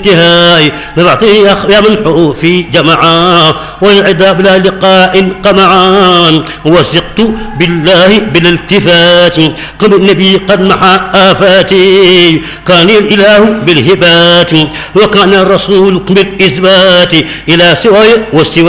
الانتهاء نبعثه يا من في جمعا والعدا بلا لقاء قمعان وثقت بالله بلا التفات قبل النبي قد محى آفاتي كان الإله بالهبات وكان الرسول بالإثبات إلى سواي والسوى